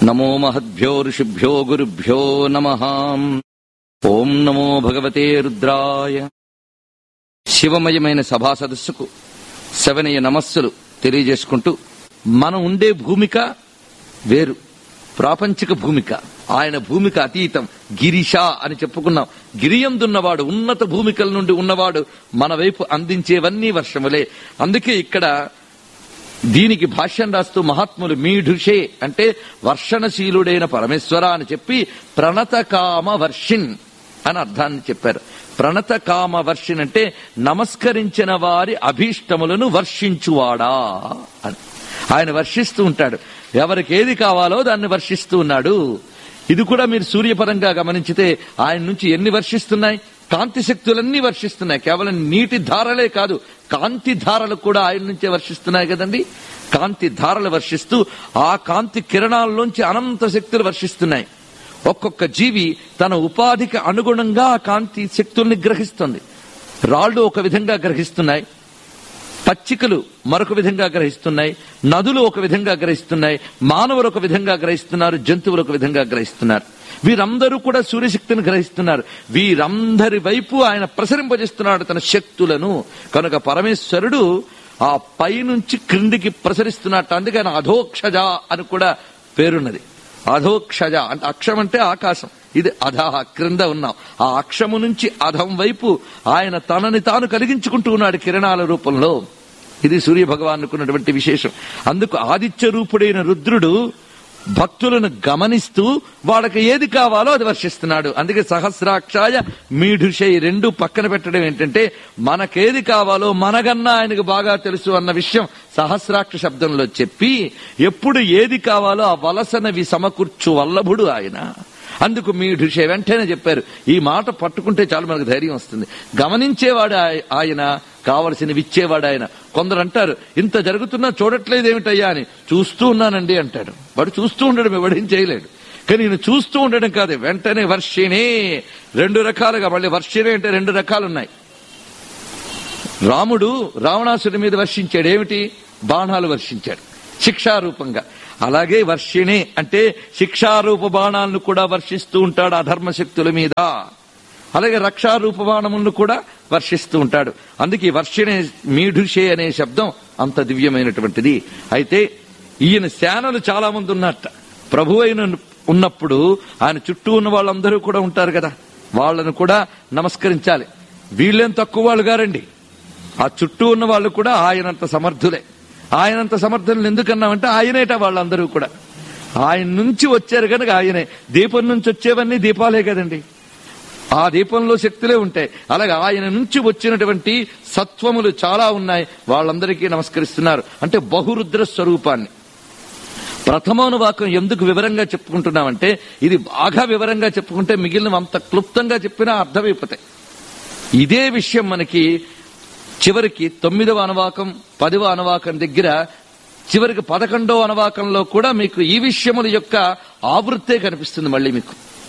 నమో మహద్భ్యో ఋషిభ్యో గురుభ్యో నమః. ఓం నమో భగవతే రుద్రాయ. శివమయమైన సభా సదస్సుకు శవనీయ నమస్సులు తెలియజేసుకుంటూ, మనం ఉండే భూమిక వేరు, ప్రాపంచిక భూమిక. ఆయన భూమిక అతీతం, గిరిష అని చెప్పుకున్నాం. గిరియందున్నవాడు, ఉన్నత భూమికల నుండి ఉన్నవాడు మన వైపు అందించేవన్నీ వర్షములే. అందుకే ఇక్కడ దీనికి భాష్యం రాస్తూ మహాత్ములు మీఢుషే అంటే వర్షణశీలుడైన పరమేశ్వర అని చెప్పి ప్రణతకామ వర్షిన్ అని అర్థాన్ని చెప్పారు. ప్రణతకామ వర్షిన్ అంటే నమస్కరించిన వారి అభీష్టములను వర్షించువాడా అని. ఆయన వర్షిస్తూ ఉంటాడు, ఎవరికి ఏది కావాలో దాన్ని వర్షిస్తూ ఉన్నాడు. ఇది కూడా మీరు సూర్యపరంగా గమనించితే ఆయన నుంచి ఎన్ని వర్షిస్తున్నాయి? కాంతి శక్తులన్నీ వర్షిస్తున్నాయి. కేవలం నీటి ధారలే కాదు, కాంతి ధారలు కూడా ఆయన నుంచే వర్షిస్తున్నాయి కదండి. కాంతి ధారలు వర్షిస్తూ ఆ కాంతి కిరణాల్లోంచి అనంత శక్తులు వర్షిస్తున్నాయి. ఒక్కొక్క జీవి తన ఉపాధికి అనుగుణంగా ఆ కాంతి శక్తుల్ని గ్రహిస్తుంది. రాళ్లు ఒక విధంగా గ్రహిస్తున్నాయి, పచ్చికలు మరొక విధంగా గ్రహిస్తున్నాయి, నదులు ఒక విధంగా గ్రహిస్తున్నాయి, మానవులు ఒక విధంగా గ్రహిస్తున్నారు, జంతువులు ఒక విధంగా గ్రహిస్తున్నారు. వీరందరూ కూడా సూర్యశక్తిని గ్రహిస్తున్నారు. వీరందరి వైపు ఆయన ప్రసరింపజేస్తున్నాడు తన శక్తులను. కనుక పరమేశ్వరుడు ఆ పై నుంచి క్రిందికి ప్రసరిస్తున్నట్టు. అందుకే ఆయన అధోక్షజ అని కూడా పేరున్నది. అధోక్షజ అంటే అక్షం అంటే ఆకాశం, ఇది అధహ క్రింద ఉన్నాం. ఆ అక్షము నుంచి అధం వైపు ఆయన తనని తాను కలిగించుకుంటూ ఉన్నాడు కిరణాల రూపంలో. ఇది సూర్య భగవానుకున్నటువంటి విశేషం. అందుకు ఆదిత్య రూపుడైన రుద్రుడు భక్తులను గమనిస్తూ వాళ్ళకి ఏది కావాలో అది వర్షిస్తున్నాడు. అందుకే సహస్రాక్షాయ మీఢుషై రెండు పక్కన పెట్టడం ఏంటంటే, మనకేది కావాలో మనగన్నా ఆయనకు బాగా తెలుసు అన్న విషయం సహస్రాక్ష శబ్దంలో చెప్పి, ఎప్పుడు ఏది కావాలో ఆ వలసనవి సమకూర్చు వల్లభుడు ఆయన. అందుకు మీఢుషే వెంటనే చెప్పారు. ఈ మాట పట్టుకుంటే చాలు మనకు ధైర్యం వస్తుంది. గమనించేవాడు ఆయన, కావలసినవి ఇచ్చేవాడు ఆయన. కొందరు అంటారు, ఇంత జరుగుతున్నా చూడట్లేదేమిటయ్యా అని. చూస్తూ ఉన్నానండి అంటాడు. వాడు చూస్తూ ఉండడం ఎవడేం చేయలేడు. కానీ నేను చూస్తూ ఉండడం కాదు, వెంటనే వర్షిణే. రెండు రకాలుగా, మళ్ళీ వర్షిణే అంటే రెండు రకాలున్నాయి. రాముడు రావణాసుడి మీద వర్షించాడు. ఏమిటి? బాణాలు వర్షించాడు శిక్షారూపంగా. అలాగే వర్షిణే అంటే శిక్షారూప బాణాలను కూడా వర్షిస్తూ ఉంటాడు అధర్మశక్తుల మీద. అలాగే రక్షారూప బాణములను కూడా వర్షిస్తూ ఉంటాడు. అందుకే వర్షిణే మీఢుషే అనే శబ్దం అంత దివ్యమైనటువంటిది. అయితే ఈయన సేనలు చాలా మంది ఉన్నట్ట. ప్రభు అయిన ఉన్నప్పుడు ఆయన చుట్టూ ఉన్న వాళ్ళందరూ కూడా ఉంటారు కదా, వాళ్ళను కూడా నమస్కరించాలి. వీళ్ళేం తక్కువ వాళ్ళు గారండి. ఆ చుట్టూ ఉన్న వాళ్ళు కూడా ఆయనంత సమర్థులే. ఆయనంత సమర్థులను ఎందుకన్నామంటే ఆయనేట వాళ్ళందరూ కూడా. ఆయన నుంచి వచ్చారు కనుక ఆయనే. దీపం నుంచి వచ్చేవన్నీ దీపాలే కదండి, ఆ దీపంలో శక్తులే ఉంటాయి. అలాగే ఆయన నుంచి వచ్చినటువంటి సత్వములు చాలా ఉన్నాయి, వాళ్ళందరికీ నమస్కరిస్తున్నారు. అంటే బహురుద్ర స్వరూపాన్ని. ప్రథమోనువాకం ఎందుకు వివరంగా చెప్పుకుంటున్నామంటే, ఇది బాగా వివరంగా చెప్పుకుంటే మిగిలిన అంత క్లుప్తంగా చెప్పినా అర్థమైపోతాయి. ఇదే విషయం మనకి చివరికి 9వ అనువాకం 10వ అనువాకం దగ్గర, చివరికి 11వ అనువాకంలో కూడా మీకు ఈ విషయముల యొక్క ఆవృత్తే కనిపిస్తుంది. మళ్ళీ మీకు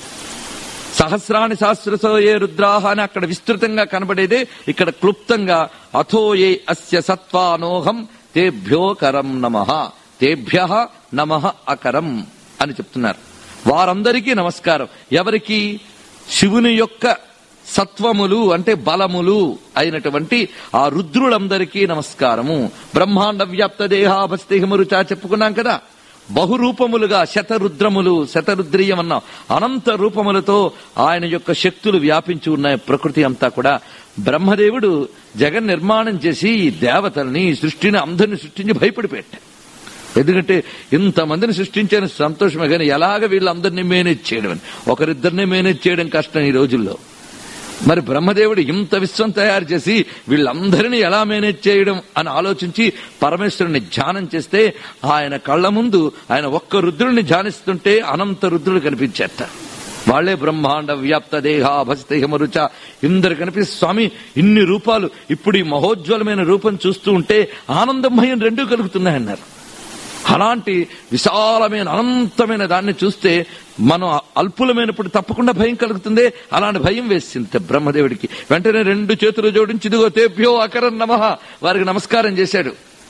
సహస్రాణి సహస్రసో ఏ రుద్రాహ అని అక్కడ విస్తృతంగా కనబడేదే ఇక్కడ క్లుప్తంగా అథో ఏ అస్య సత్వానోహం తేభ్యో కరం నమః, తేభ్యః నమః అకరం అని చెప్తున్నారు. వారందరికీ నమస్కారం. ఎవరికి? శివుని యొక్క సత్వములు అంటే బలములు అయినటువంటి ఆ రుద్రులందరికీ నమస్కారము. బ్రహ్మాండ వ్యాప్త దేహాభస్తిహమరుచా చెప్పుకున్నాం కదా. బహురూపములుగా శతరుద్రములు, శతరుద్రీయం అన్నాం. అనంత రూపములతో ఆయన యొక్క శక్తులు వ్యాపించి ఉన్నాయి ప్రకృతి అంతా కూడా. బ్రహ్మదేవుడు జగన్ నిర్మాణం చేసి ఈ దేవతల్ని, సృష్టిని, అందరిని సృష్టించి భయపడిపెట్టాడు. ఎందుకంటే ఇంతమందిని సృష్టించాను సంతోషమే, కానీ ఎలాగ వీళ్ళందరినీ మేనేజ్ చేయడం అని. ఒకరిద్దరినే మేనేజ్ చేయడం కష్టం ఈ రోజుల్లో. మరి బ్రహ్మదేవుడు ఇంత విశ్వం తయారు చేసి వీళ్ళందరినీ ఎలా మేనేజ్ చేయడం అని ఆలోచించి పరమేశ్వరుని ధ్యానం చేస్తే ఆయన కళ్ల ముందు ఆయన ఒక్క రుద్రుడిని ధ్యానిస్తుంటే అనంత రుద్రుడు కనిపించేట. వాళ్లే బ్రహ్మాండ వ్యాప్త దేహాభస్తిహమరుచ. ఇందరు కనిపిస్తే స్వామి ఇన్ని రూపాలు, ఇప్పుడు ఈ మహోజ్వలమైన రూపం చూస్తూ ఉంటే ఆనందమయం రెండూ కలుగుతున్నాయన్నారు. అలాంటి విశాలమైన అనంతమైన దాన్ని చూస్తే మనం అల్పులమైనప్పుడు తప్పకుండా భయం కలుగుతుంది. అలాంటి భయం వేసింది బ్రహ్మదేవుడికి. వెంటనే రెండు చేతులు జోడించి ఇదిగో తేభ్యో అకరం నమః, వారికి నమస్కారం చేశాడు.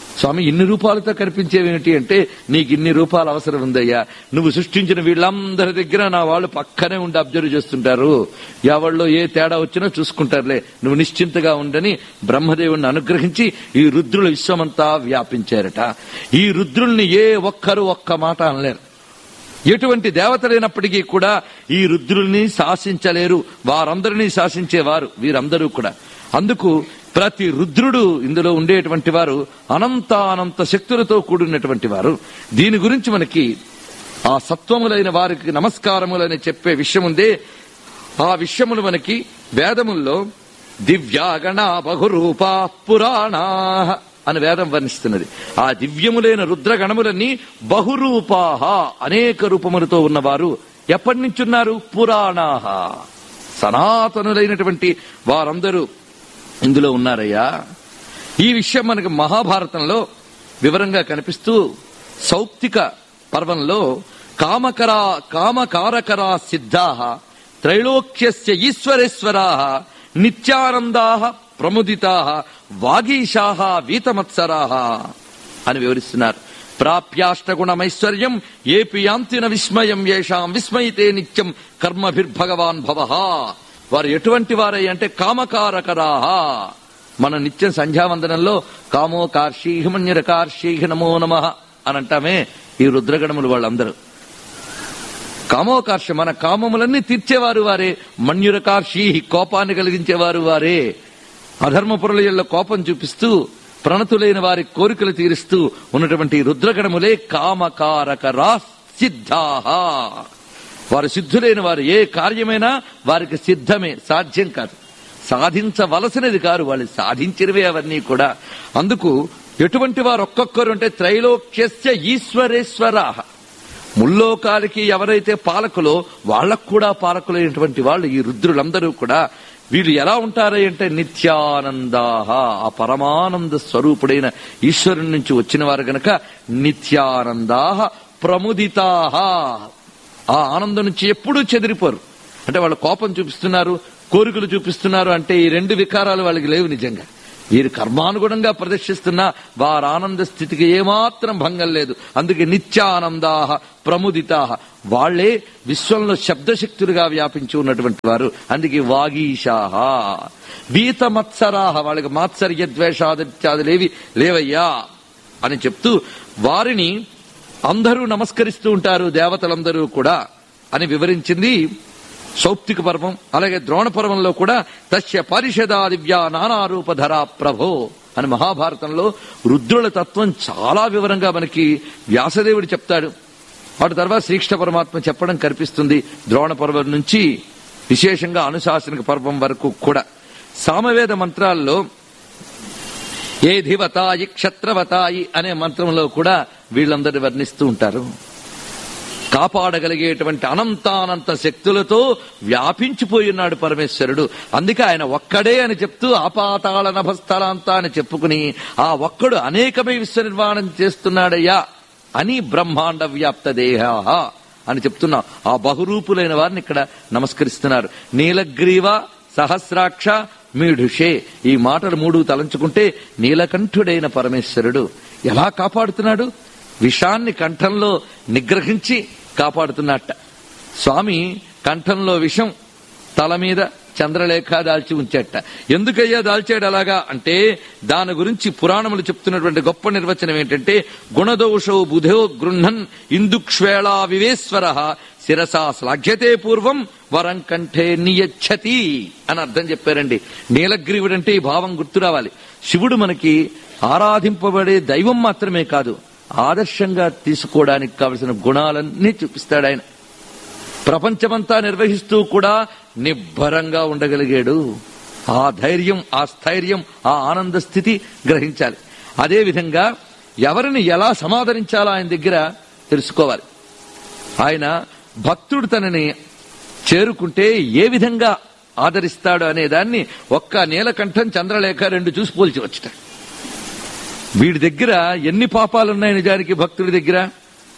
స్వామి ఇన్ని రూపాలతో కనిపించేవేమిటి అంటే, నీకు ఇన్ని రూపాలు అవసరం ఉందయ్యా. నువ్వు సృష్టించిన వీళ్ళందరి దగ్గర నా వాళ్ళు పక్కనే ఉండి అబ్జర్వ్ చేస్తుంటారు. ఎవళ్ళో ఏ తేడా వచ్చినా చూసుకుంటారులే, నువ్వు నిశ్చింతగా ఉండని బ్రహ్మదేవుణ్ణి అనుగ్రహించి ఈ రుద్రుల విశ్వమంతా వ్యాపించారట. ఈ రుద్రుల్ని ఏ ఒక్కరు ఒక్క మాట అనలేరు. ఎటువంటి దేవతలైనప్పటికీ కూడా ఈ రుద్రుల్ని శాసించలేరు. వారందరినీ శాసించేవారు వీరందరూ కూడా. అందుకు ప్రతి రుద్రుడు ఇందులో ఉండేటువంటి వారు అనంత శక్తులతో కూడినటువంటి వారు. దీని గురించి మనకి ఆ సత్వములైన వారికి నమస్కారములని చెప్పే విషయం ఉందే, ఆ విషయములు మనకి వేదముల్లో దివ్యాగణ బహురూపా పురాణా అని వేదం వర్ణిస్తున్నది. ఆ దివ్యములైన రుద్రగణములన్నీ బహురూపాహ అనేక రూపములతో ఉన్నవారు. ఎప్పటి నుంచి ఉన్నారు? పురాణాహ సనాతనులైనటువంటి వారందరూ ఇందులో ఉన్నారయ్యా. ఈ విషయం మనకు మహాభారతంలో వివరంగా కనిపిస్తూ సౌప్తిక పర్వంలో కామకారకరా సిద్ధాః త్రైలోక్యస్య ఈశ్వరేశ్వరాః నిత్యానందాః ప్రముదితాః వాగీశాః వీతమత్సరాః అని వివరిస్తున్నారు. ప్రాప్యాష్టగుణమైశ్వర్యం ఏపి యాంతిన విస్మయం యేషాం విస్మయితే నిత్యం కర్మభిర్భగవాన్ భవః. వారు ఎటువంటి వారై అంటే కామకారకరాహ. మన నిత్యం సంధ్యావందనంలో కామో కార్షీహి మన్యురకార్షీహి నమో నమః అని అంటామే, ఈ రుద్రగణములు వాళ్ళందరూ కామోకార్ష మన కామములన్నీ తీర్చేవారు వారే. మన్యురకార్షీహి కోపాన్ని కలిగించేవారు వారే. అధర్మపురుల కోపం చూపిస్తూ ప్రణతులైన వారి కోరికలు తీరుస్తూ ఉన్నటువంటి రుద్రగణములే కామకారకరా సిద్ధాః. వారు సిద్ధులైన వారు. ఏ కార్యమైనా వారికి సిద్ధమే, సాధ్యం కాదు, సాధించవలసినది కాదు, వాళ్ళు సాధించినవే అవన్నీ కూడా. అందుకు ఎటువంటి వారు ఒక్కొక్కరు అంటే త్రైలోక్యస్య ఈశ్వరేశ్వరాః. ముల్లోకాలకి ఎవరైతే పాలకులో వాళ్లకు కూడా పాలకులైనటువంటి వాళ్ళు ఈ రుద్రులందరూ కూడా. వీళ్ళు ఎలా ఉంటారు అంటే నిత్యానందాః, ఆ పరమానంద స్వరూపుడైన ఈశ్వరుని నుంచి వచ్చిన వారు గనక నిత్యానందాః ప్రముదితాః. ఆ ఆనందం నుంచి ఎప్పుడూ చెదిరిపోరు. అంటే వాళ్ళు కోపం చూపిస్తున్నారు, కోరికలు చూపిస్తున్నారు అంటే ఈ రెండు వికారాలు వాళ్ళకి లేవు. నిజంగా వీరు కర్మానుగుణంగా ప్రదర్శిస్తున్నా వారి ఆనంద స్థితికి ఏమాత్రం భంగం లేదు. అందుకే నిత్యానందాః ప్రముదితాః. వాళ్లే విశ్వంలో శబ్దశక్తులుగా వ్యాపించి ఉన్నటువంటి వారు. అందుకే వాగీశాః వీతమత్సరాః. వాళ్ళకి మాత్సర్య ద్వేషాదిత్యాదులేవి లేవయ్యా అని చెప్తూ వారిని అందరూ నమస్కరిస్తూ ఉంటారు, దేవతలందరూ కూడా అని వివరించింది సౌప్తిక పర్వం. అలాగే ద్రోణ పర్వంలో కూడా తస్య పరిషదా దివ్యా నానారూపధరా ప్రభో అని మహాభారతంలో రుద్రుల తత్వం చాలా వివరంగా మనకి వ్యాసదేవుడు చెప్తాడు. వాటి తర్వాత శ్రీకృష్ణ పరమాత్మ చెప్పడం కనిపిస్తుంది. ద్రోణ పర్వం నుంచి విశేషంగా అనుశాసనిక పర్వం వరకు కూడా సామవేద మంత్రాల్లో ఏ ధివతాయి క్షత్రవతాయి అనే మంత్రంలో కూడా వీళ్ళందరినీ వర్ణిస్తూ ఉంటారు. కాపాడగలిగేటువంటి అనంతానంత శక్తులతో వ్యాపించిపోయినాడు పరమేశ్వరుడు. అందుకే ఆయన ఒక్కడే అని చెప్తూ ఆపాతాళ నభస్థలాంత అని చెప్పుకుని ఆ ఒక్కడు అనేకమై విశ్వ నిర్మాణం చేస్తున్నాడయ్యా అని బ్రహ్మాండ వ్యాప్త దేహ అని చెప్తున్నా. ఆ బహురూపులైన వారిని ఇక్కడ నమస్కరిస్తున్నారు. నీలగ్రీవ సహస్రాక్ష మీఢుషే. ఈ మాటలు మూడు తలంచుకుంటే నీలకంఠుడైన పరమేశ్వరుడు ఎలా కాపాడుతున్నాడు? విషాన్ని కంఠంలో నిగ్రహించి కాపాడుతున్నట్ట. స్వామి కంఠంలో విషం, తల మీద చంద్రలేఖ దాల్చి ఉంచేట. ఎందుకయ్యా దాల్చాడు అలాగా అంటే దాని గురించి పురాణములు చెప్తున్నటువంటి గొప్ప నిర్వచనం ఏంటంటే గుణదోషో బుధో గృహన్ ఇందుక్ష్వేళా వివేశ్వర శిరసా శ్లాఘ్యతే పూర్వం వరం కంఠే నియచ్చతి అని అర్థం చెప్పారండి. నీలగ్రీవుడంటే ఈ భావం గుర్తు రావాలి. శివుడు మనకి ఆరాధింపబడే దైవం మాత్రమే కాదు, ఆదర్శంగా తీసుకోవడానికి కావలసిన గుణాలన్నీ చూపిస్తాడు ఆయన. ప్రపంచమంతా నిర్వహిస్తూ కూడా నిబ్బరంగా ఉండగలిగాడు. ఆ ధైర్యం, ఆ స్థైర్యం, ఆ ఆనంద స్థితి గ్రహించాలి. అదేవిధంగా ఎవరిని ఎలా సమాదరించాలో ఆయన దగ్గర తెలుసుకోవాలి. ఆయన భక్తుడు తనని చేరుకుంటే ఏ విధంగా ఆదరిస్తాడు అనే దాన్ని ఒక్క నీలకంఠం చంద్రలేఖ రెండు చూసి పోల్చవచ్చుట. వీడి దగ్గర ఎన్ని పాపాలున్నాయి నిజానికి భక్తుడి దగ్గర?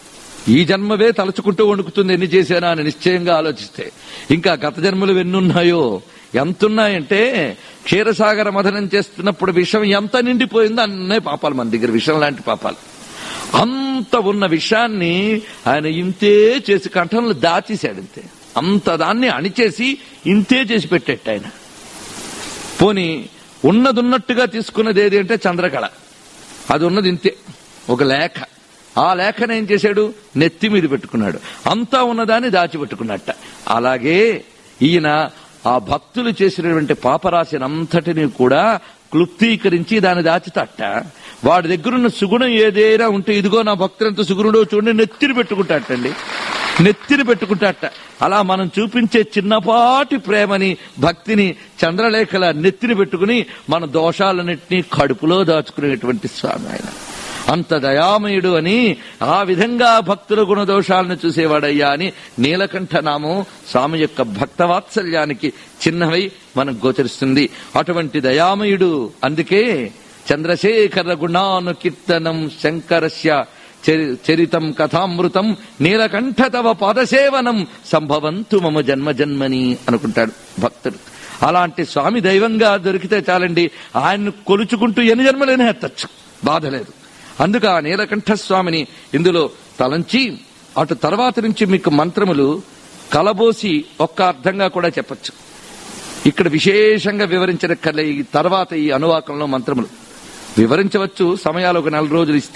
ఈ జన్మవే తలుచుకుంటూ వణుకుతుంది ఎన్ని చేశానా అని నిశ్చయంగా ఆలోచిస్తే. ఇంకా గత జన్మలు ఎన్నున్నాయో, ఎంతున్నాయంటే క్షీరసాగర మథనం చేస్తున్నప్పుడు విషం ఎంత నిండిపోయిందో అన్నే పాపాలు మన దగ్గర, విషం లాంటి పాపాలు. అంత ఉన్న విషయాన్ని ఆయన ఇంతే చేసి కంఠంలో దాచేశాడు. ఇంతే అంత దాన్ని అణిచేసి ఇంతే చేసి పెట్టేట ఆయన. పోని ఉన్నదున్నట్టుగా తీసుకున్నది ఏది అంటే చంద్రకళ. అది ఉన్నది ఇంతే, ఒక లేఖ. ఆ లేఖను ఏం చేశాడు, నెత్తి మీద పెట్టుకున్నాడు. అంతా ఉన్నదాన్ని దాచిపెట్టుకున్నట్ట. అలాగే ఈయన ఆ భక్తులు చేసినటువంటి పాపరాశినంతటినీ కూడా క్లుప్తీకరించి దాన్ని దాచితట్ట. వాడి దగ్గరున్న సుగుణం ఏదైనా ఉంటే, ఇదిగో నా భక్తులంత సుగుణుడో చూడండి, నెత్తిని పెట్టుకుంటాటండి, నెత్తిని పెట్టుకుంటాట. అలా మనం చూపించే చిన్నపాటి ప్రేమని, భక్తిని చంద్రలేఖల నెత్తిని పెట్టుకుని మన దోషాలన్నింటినీ కడుపులో దాచుకునేటువంటి స్వామి ఆయన. అంత దయామయుడు అని, ఆ విధంగా భక్తుల గుణదోషాలను చూసేవాడయ్యా అని నీలకంఠ నామం స్వామి యొక్క భక్తవాత్సల్యానికి చిన్నవై మనకు గోచరిస్తుంది. అటువంటి దయామయుడు. అందుకే చంద్రశేఖర గుణాను కీర్తనం శంకరస్య చరితం కథామృతం నీలకంఠ తవ పాదసేవనం సంభవంతు మమ జన్మ జన్మని అనుకుంటాడు భక్తుడు. అలాంటి స్వామి దైవంగా దొరికితే చాలండి, ఆయన్ను కొలుచుకుంటూ ఎన్ని జన్మలైనా ఎత్తచ్చు, బాధ లేదు. అందుకు ఆ నీలకంఠ స్వామిని ఇందులో తలంచి, అటు తర్వాత నుంచి మీకు మంత్రములు కలబోసి ఒక్క అర్థంగా కూడా చెప్పచ్చు. ఇక్కడ విశేషంగా వివరించనక్కర్లే. ఈ తర్వాత ఈ అనువాకంలో మంత్రములు వివరించవచ్చు, సమయాలు ఒక 4 రోజులు ఇస్తే.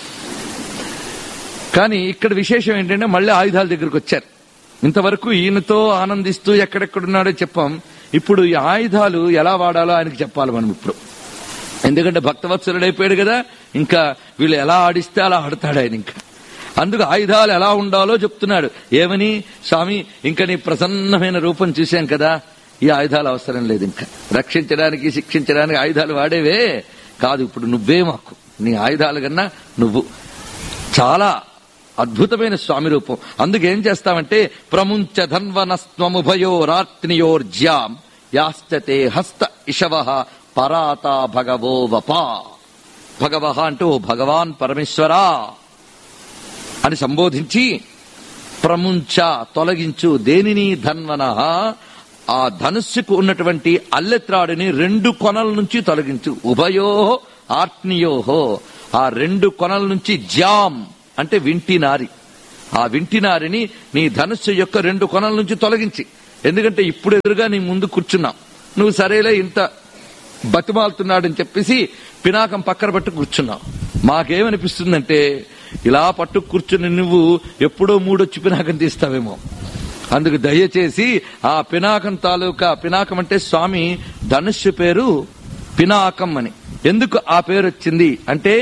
కానీ ఇక్కడ విశేషం ఏంటంటే మళ్ళీ ఆయుధాల దగ్గరకు వచ్చారు. ఇంతవరకు ఈయనతో ఆనందిస్తూ ఎక్కడెక్కడున్నాడో చెప్పాం. ఇప్పుడు ఈ ఆయుధాలు ఎలా వాడాలో ఆయనకు చెప్పాలి మనం ఇప్పుడు. ఎందుకంటే భక్తవత్సలుడైపోయాడు కదా, ఇంకా వీళ్ళు ఎలా ఆడిస్తే అలా ఆడతాడు ఆయన. ఇంకా అందుకు ఆయుధాలు ఎలా ఉండాలో చెప్తున్నాడు. ఏమని, స్వామి ఇంకా నీ ప్రసన్నమైన రూపం చూశాం కదా, ఈ ఆయుధాలు అవసరం లేదు, ఇంకా రక్షించడానికి శిక్షించడానికి ఆయుధాలు వాడేవే కాదు, ఇప్పుడు నువ్వే మాకు, నీ ఆయుధాలు కన్నా నువ్వు. చాలా అద్భుతమైన స్వామి రూపం. అందుకేం చేస్తామంటే, ప్రముంచ ధన్వనస్త్వముభయోరాత్నియోర్జ్యాం యాశ్చతే హస్త ఇషవ పరాతా భగవో వపా. భగవహ అంటే ఓ భగవాన్ పరమేశ్వరా అని సంబోధించి, ప్రముంచ తొలగించు, దేనిని, ధన్వన ఆ ధనుస్సుకు ఉన్నటువంటి అల్లెత్రాడిని 2 కొనల నుంచి తొలగించు. ఉభయో ఆత్నియోహో, ఆ 2 కొనల నుంచి, జామ్ అంటే వింటినారి, ఆ వింటినారిని నీ ధనుస్సు యొక్క 2 కొనల నుంచి తొలగించి. ఎందుకంటే ఇప్పుడు ఎదురుగా నీ ముందు కూర్చున్నావు, నువ్వు సరేలే ఇంత బతిమాలుతున్నాడని చెప్పేసి పినాకం పక్కన పట్టు కూర్చున్నావు. మాకేమనిపిస్తుందంటే, ఇలా పట్టు కూర్చుని నువ్వు ఎప్పుడో 3 వచ్చి పినాకం తీస్తావేమో. అందుకు దయచేసి ఆ పినాకం తాలూకా, పినాకం అంటే స్వామి ధనుస్సు పేరు పినాకం అని. ఎందుకు ఆ పేరు వచ్చింది అంటే,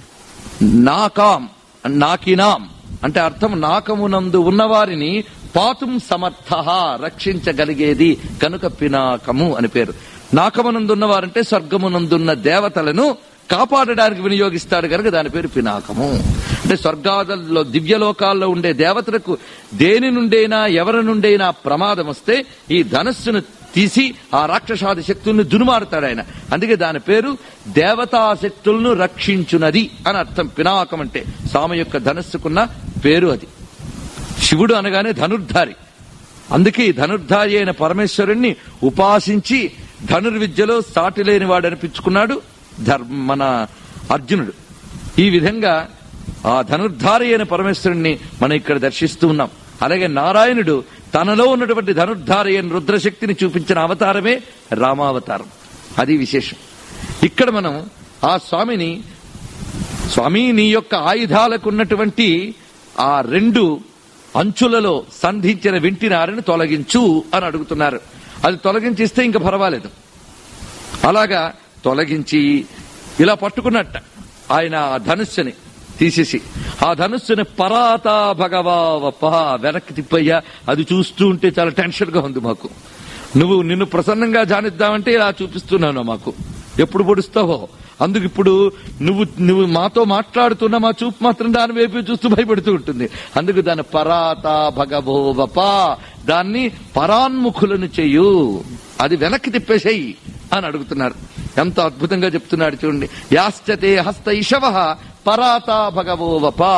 నాకాం నాకినాం అంటే అర్థం నాకమునందు ఉన్నవారిని పాతుం సమర్థ, రక్షించగలిగేది కనుక పినాకము అని పేరు. నాకమునందున్నవారంటే స్వర్గమునందున్న దేవతలను కాపాడడానికి వినియోగిస్తాడు కనుక దాని పేరు పినాకము. అంటే స్వర్గాలలో దివ్యలోకాల్లో ఉండే దేవతలకు దేని నుండైనా ఎవరి నుండైనా ప్రమాదం వస్తే ఈ ధనస్సును తీసి ఆ రాక్షసాది శక్తుల్ని దునుమారుతాడు ఆయన. అందుకే దాని పేరు దేవతా శక్తులను రక్షించునది అని అర్థం. పినాకం అంటే స్వామి యొక్క ధనస్సుకున్న పేరు అది. శివుడు అనగానే ధనుర్ధారి. అందుకే ధనుర్ధారి అయిన పరమేశ్వరుణ్ణి ఉపాసించి ధనుర్విద్యలో సాటి లేని వాడు అనిపించుకున్నాడు మన అర్జునుడు. ఈ విధంగా ఆ ధనుర్ధారి అయిన పరమేశ్వరుణ్ణి మనం ఇక్కడ దర్శిస్తూ ఉన్నాం. అలాగే నారాయణుడు తనలో ఉన్నటువంటి ధనుర్ధారి అయిన రుద్రశక్తిని చూపించిన అవతారమే రామావతారం. అది విశేషం. ఇక్కడ మనం ఆ స్వామిని, స్వామి నీ యొక్క ఆయుధాలకు ఉన్నటువంటి ఆ 2 అంచులలో సంధించిన వింటినారిని తొలగించు అని అడుగుతున్నారు. అది తొలగించిస్తే ఇంకా పర్వాలేదు. అలాగా తొలగించి ఇలా పట్టుకున్నట్ట ఆయన ఆ ధనుస్సుని తీసేసి, ఆ ధనుస్సుని పరాతా భగవావప వెనక్కి తిప్పయ్యా. అది చూస్తూ ఉంటే చాలా టెన్షన్ గా ఉంది మాకు. నువ్వు నిన్ను ప్రసన్నంగా జానిద్దామంటే ఇలా చూపిస్తున్నావు మాకు, ఎప్పుడు పొడుస్తావో. అందుకు ఇప్పుడు నువ్వు మాతో మాట్లాడుతున్న మా చూపు మాత్రం దాని వైపు చూస్తూ భయపడుతూ ఉంటుంది. అందుకు దాని పరాతా భగవోవప, దాన్ని పరాన్ముఖులను చెయ్యు, అది వెనక్కి తిప్పేసేయి అని అడుగుతున్నారు. ఎంత అద్భుతంగా చెప్తున్నాడు చూడండి. యాశ్చతే హస్త ఇషవ పరాతా భగవోవప,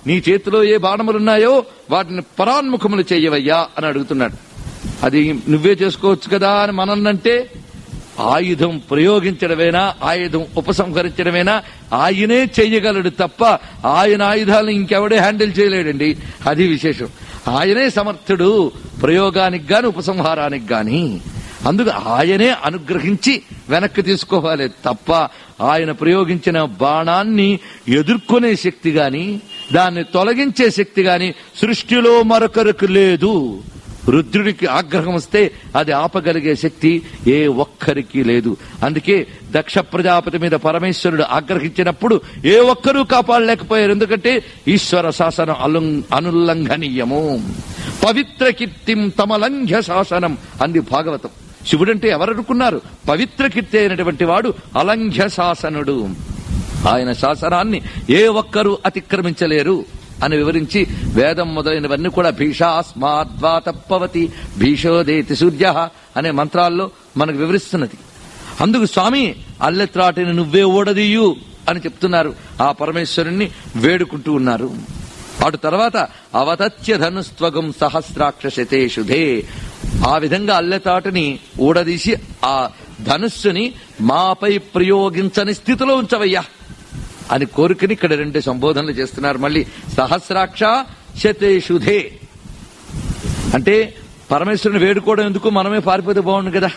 నీ చేతిలో ఏ బాణములున్నాయో వాటిని పరాన్ముఖములు చెయ్యవయ్యా అని అడుగుతున్నాడు. అది నువ్వే చేసుకోవచ్చు కదా అని మనల్నంటే, ఆయుధం ప్రయోగించడమేనా, ఆయుధం ఉపసంహరించడమేనా ఆయనే చెయ్యగలడు తప్ప ఆయన ఆయుధాలను ఇంకెవడే హ్యాండిల్ చేయలేడండి. అది విశేషం. ఆయనే సమర్థుడు ప్రయోగానికి గాని ఉపసంహారానికి గాని. అందుకు ఆయనే అనుగ్రహించి వెనక్కి తీసుకోవాలి తప్ప ఆయన ప్రయోగించిన బాణాన్ని ఎదుర్కొనే శక్తి గాని దాన్ని తొలగించే శక్తి గాని సృష్టిలో మరొకరికి లేదు. రుద్రుడికి ఆగ్రహం వస్తే అది ఆపగలిగే శక్తి ఏ ఒక్కరికి లేదు. అందుకే దక్ష ప్రజాపతి మీద పరమేశ్వరుడు ఆగ్రహించినప్పుడు ఏ ఒక్కరూ కాపాడలేకపోయారు. ఎందుకంటే ఈశ్వర శాసనం అనుల్లంఘనీయము. పవిత్ర కీర్తిం తమలంఘ్య శాసనం అంది భాగవతం. శివుడంటే ఎవరనుకున్నారు? పవిత్ర కీర్తి అయినటువంటి వాడు అలంఘ్య శాసనుడు. ఆయన శాసనాన్ని ఏ ఒక్కరూ అతిక్రమించలేరు అని వివరించి వేదం మొదలైనవన్నీ కూడా భీషాస్మాద్వాతప్పవతి భీషోదేతి సూర్య అనే మంత్రాల్లో మనకు వివరిస్తున్నది. అందుకు స్వామి అల్లెత్రాటిని నువ్వే ఓడదీయు అని చెప్తున్నారు. ఆ పరమేశ్వరుణ్ణి వేడుకుంటూ ఉన్నారు. అటు తర్వాత అవతత్య ధనుస్త్వగం సహస్రాక్షశతేషుధే, ఆ విధంగా అల్లెతాటిని ఊడదీసి ఆ ధనుస్సుని మాపై ప్రయోగించని స్థితిలో ఉంచవయ్యా అని కోరికని ఇక్కడ 2 సంబోధనలు చేస్తున్నారు. మళ్ళీ సహస్రాక్ష శతేషుధే అంటే పరమేశ్వరుని వేడుకోవడం ఎందుకు, మనమే పారిపోతే బాగుండు కదా.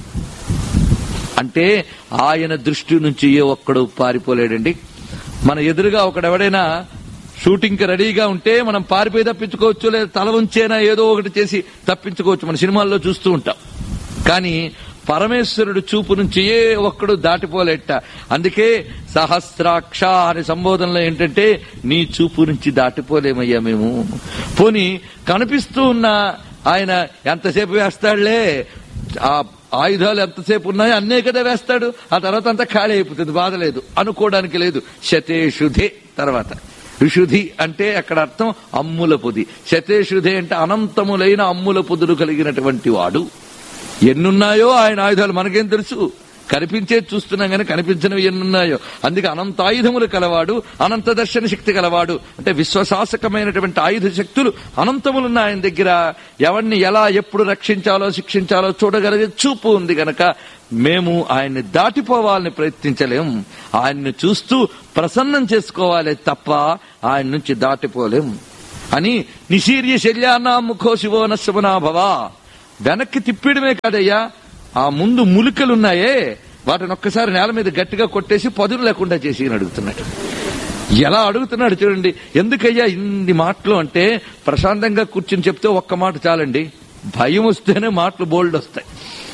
అంటే ఆయన దృష్టి నుంచి ఏ ఒక్కడు పారిపోలేడండి. మన ఎదురుగా ఒకడెవడైనా షూటింగ్ కి రెడీగా ఉంటే మనం పారిపోయి తప్పించుకోవచ్చు, లేదా తల ఉంచేనా ఏదో ఒకటి చేసి తప్పించుకోవచ్చు. మన సినిమాల్లో చూస్తూ ఉంటాం. కానీ పరమేశ్వరుడు చూపు నుంచి ఏ ఒక్కడు దాటిపోలేట. అందుకే సహస్రాక్ష అనే సంబోధనలో ఏంటంటే నీ చూపు నుంచి దాటిపోలేమయ్యా మేము. పోనీ కనిపిస్తూ ఉన్న ఆయన ఎంతసేపు వేస్తాడులే, ఆ ఆయుధాలు ఎంతసేపు ఉన్నాయో అన్నే కదా వేస్తాడు, ఆ తర్వాత అంతా ఖాళీ అయిపోతుంది, బాధ లేదు అనుకోవడానికి లేదు. శతేషుధే తర్వాత ఋషుధి అంటే అక్కడ అర్థం అమ్ముల పొది. శతేషుధే అంటే అనంతములైన అమ్ముల పొదులు కలిగినటువంటి వాడు. ఎన్నున్నాయో ఆయన ఆయుధాలు మనకేం తెలుసు, కనిపించేది చూస్తున్నాం కానీ కనిపించినవి ఎన్నున్నాయో. అందుకే అనంతాయుధములు కలవాడు, అనంత దర్శన శక్తి కలవాడు. అంటే విశ్వశాసకమైనటువంటి ఆయుధ శక్తులు అనంతములున్న ఆయన దగ్గర ఎవరిని ఎలా ఎప్పుడు రక్షించాలో శిక్షించాలో చూడగలిగే చూపు ఉంది గనక మేము ఆయన్ని దాటిపోవాలని ప్రయత్నించలేం. ఆయన్ని చూస్తూ ప్రసన్నం చేసుకోవాలి తప్ప ఆయన నుంచి దాటిపోలేం అని నిశీర్య శల్యానా ముఖో శివో నశమనాభవ. వెనక్కి తిప్పిడమే కాదయ్యా, ఆ ముందు ములికలున్నాయే వాటిని ఒక్కసారి నేల మీద గట్టిగా కొట్టేసి పదును లేకుండా చేసి అడుగుతున్నాడు. ఎలా అడుగుతున్నాడు చూడండి. ఎందుకయ్యా ఇన్ని మాటలు అంటే ప్రశాంతంగా కూర్చుని చెప్తే ఒక్క మాట చాలండి. భయం వస్తేనే మాటలు బోల్డ్ వస్తాయి.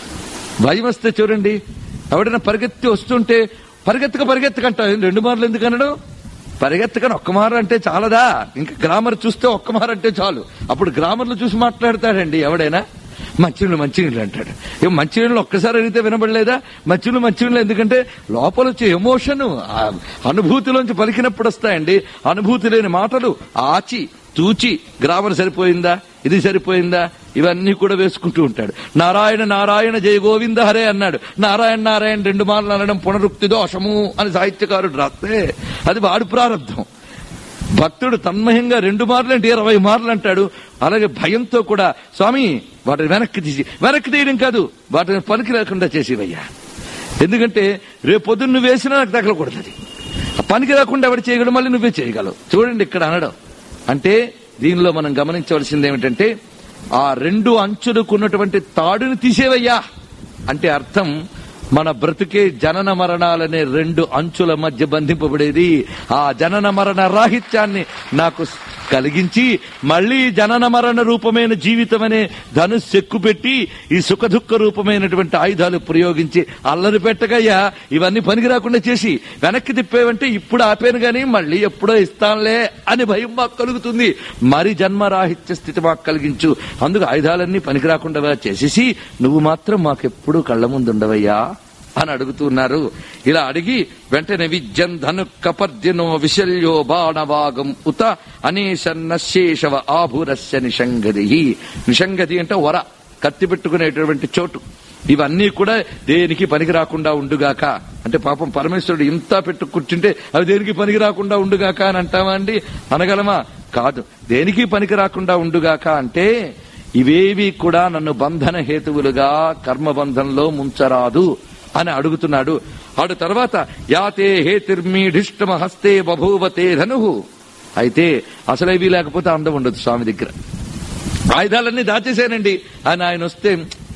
భయం వస్తే చూడండి, ఎవడైనా పరిగెత్తి వస్తుంటే పరిగెత్తకంటావు, 2 మార్లు ఎందుకు అనడం? పరిగెత్తకని ఒక్క మారు అంటే చాలదా? ఇంకా గ్రామర్ చూస్తే ఒక్క మారు అంటే చాలు. అప్పుడు గ్రామర్లు చూసి మాట్లాడతాడండి ఎవడైనా. మంచినీళ్ళు అంటాడు. మంచినీళ్ళు ఒక్కసారి అడిగితే వినబడలేదా? మంచినీళ్ళు ఎందుకంటే లోపల వచ్చే ఎమోషన్, అనుభూతిలోంచి పలికినప్పుడు వస్తాయండి. అనుభూతి లేని మాటలు ఆచి తూచి గ్రామర్ సరిపోయిందా, ఇది సరిపోయిందా, ఇవన్నీ కూడా వేసుకుంటూ ఉంటాడు. నారాయణ నారాయణ జయ గోవింద హరే అన్నాడు. నారాయణ నారాయణ 2 మార్లు అనడం పునరుక్తి దోషము అని సాహిత్యకారుడు రాస్తే అది వాడు ప్రారంభం. భక్తుడు తన్మయంగా 2 మార్లు అంటే 20 మార్లు అంటాడు. అలాగే భయంతో కూడా స్వామి వాటిని వెనక్కి తీయడం కాదు, వాటిని పనికి లేకుండా చేసేవయ్యా. ఎందుకంటే రేపు పొద్దున్న నువ్వు వేసినా నాకు తగలకూడదు. అది పనికి రాకుండా ఎవరు చేయగలవు, మళ్ళీ నువ్వే చేయగలవు. చూడండి ఇక్కడ అనడం అంటే దీనిలో మనం గమనించవలసింది ఏమిటంటే ఆ 2 అంచులకున్నటువంటి తాడుని తీసేవయ్యా అంటే అర్థం మన బ్రతుకే జనన మరణాలనే 2 అంచుల మధ్య బంధింపబడేది. ఆ జనన మరణ రాహిత్యాన్ని నాకు కలిగించి మళ్లీ జనన మరణ రూపమైన జీవితం అనే ధనుస్సు ఎక్కుపెట్టి ఈ సుఖ దుఃఖ రూపమైనటువంటి ఆయుధాలు ప్రయోగించి అల్లరి పెట్టగయ్యా ఇవన్నీ పనికి రాకుండా చేసి వెనక్కి తిప్పేవంటే ఇప్పుడు ఆపాను గాని మళ్లీ ఎప్పుడో ఇస్తానులే అని భయం మాకు కలుగుతుంది. మరి జన్మరాహిత్య స్థితి మాకు కలిగించు. అందుకు ఆయుధాలన్నీ పనికి రాకుండా చేసేసి నువ్వు మాత్రం మాకెప్పుడు కళ్ల ముందు ఉండవయ్యా అని అడుగుతున్నారు. ఇలా అడిగి వెంటనే విద్యం ధను కపర్దినో విశల్యో బాణవాగం ఉత అనేశన్నశేషవ ఆభురస్య నిషంగది. నిషంగది అంటే వర, కత్తి పెట్టుకునేటువంటి చోటు. ఇవన్నీ కూడా దేనికి పనికి రాకుండా ఉండుగాక అంటే పాపం పరమేశ్వరుడు ఇంత పెట్టు కూర్చుంటే అవి దేనికి పనికి రాకుండా ఉండుగాక అని అంటామా అండి? అనగలమా? కాదు, దేనికి పనికి రాకుండా ఉండుగాక అంటే ఇవేవి కూడా నన్ను బంధన హేతువులుగా కర్మబంధంలో ముంచరాదు అని అడుగుతున్నాడు. ఆడు తర్వాత యాతే హేతిర్మీఢిష్టమ హస్తే బభూవతే ధను. అయితే అసలు ఇవి లేకపోతే అందం ఉండదు స్వామి దగ్గర. ఆయుధాలన్నీ దాచేసానండి అని ఆయన వస్తే